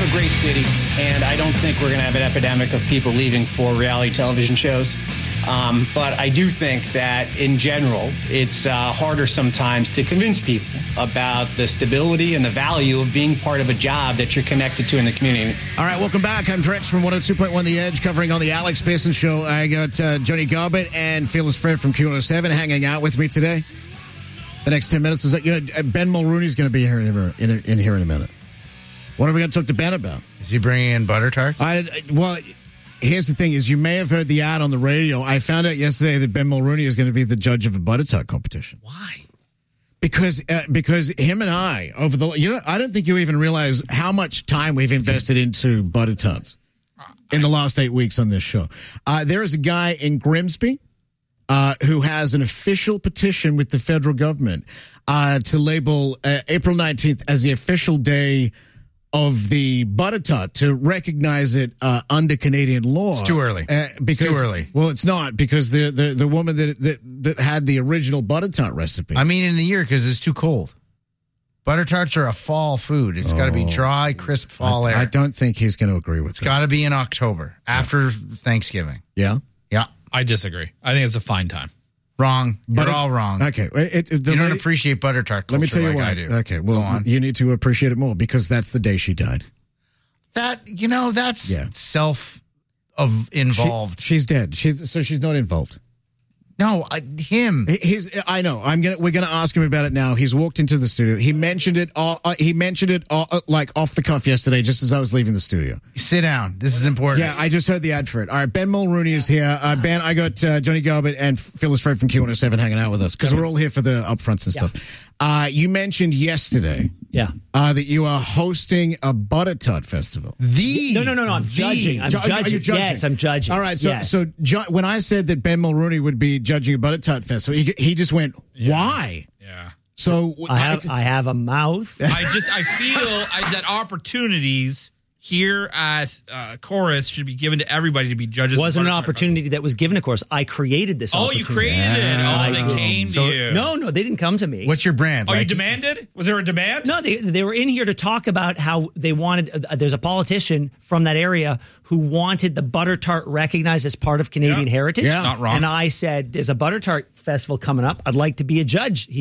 have a great city, and I don't think we're going to have an epidemic of people leaving for reality television shows. But I do think that, in general, it's harder sometimes to convince people about the stability and the value of being part of a job that you're connected to in the community. All right, welcome back. I'm Drex from 102.1 The Edge, covering on the Alex Pearson Show. I got Johnny Garbutt and Fearless Fred from Q107 hanging out with me today. The next 10 minutes is, Ben Mulrooney's going to be here in here in a minute. What are we going to talk to Ben about? Is he bringing in butter tarts? Well, here's the thing: is you may have heard the ad on the radio. I found out yesterday that Ben Mulrooney is going to be the judge of a butter tart competition. Why? Because him and I I don't think you even realize how much time we've invested into butter tarts in the last 8 weeks on this show. There is a guy in Grimsby who has an official petition with the federal government to label April 19th as the official day of the butter tart, to recognize it under Canadian law. It's too early. It's too early. Well, it's not, because the woman that had the original butter tart recipe. I mean, in the year, because it's too cold. Butter tarts are a fall food. It's got to be dry, crisp fall air. I don't think he's going to agree with that. It's got to be in October, after Thanksgiving. Yeah? Yeah. I disagree. I think it's a fine time. Wrong. You're all wrong. Okay. You don't appreciate butter tart culture. Let me tell you like why. I do. Okay, well, you need to appreciate it more, because that's the day she died. That's self-involved. She's dead. So she's not involved. No, him. I know. We're gonna ask him about it now. He's walked into the studio. He mentioned it. Like off the cuff yesterday, just as I was leaving the studio. Sit down. This is important. Yeah, I just heard the ad for it. All right, Ben Mulrooney is here. Ben, I got Johnny Garbutt and Phyllis Fred from Q107 hanging out with us, because we're all here for the upfronts and stuff. You mentioned yesterday, that you are hosting a butter tart festival. No. I'm judging. I'm judging. Yes, I'm judging. All right. So when I said that Ben Mulrooney would be judging a butter tart festival, he just went, "Why?" Yeah. So I have a mouth. I feel that opportunities here at Chorus should be given to everybody to be judges. Wasn't an opportunity that was given to Chorus. I created this opportunity. You created it. They came to you. No, they didn't come to me. What's your brand? You demanded? Was there a demand? No, they were in here to talk about how they wanted, there's a politician from that area who wanted the butter tart recognized as part of Canadian heritage. Yeah. Not wrong. And I said, there's a butter tart festival coming up. I'd like to be a judge.